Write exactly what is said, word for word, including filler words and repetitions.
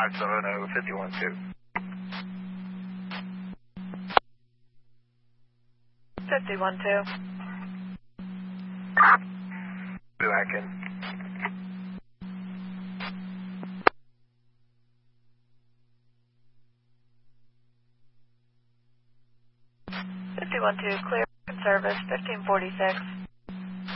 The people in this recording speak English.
five seven zero, fifty-one two. fifty-one two. Back in. fifty-one two, clear service, fifteen forty-six.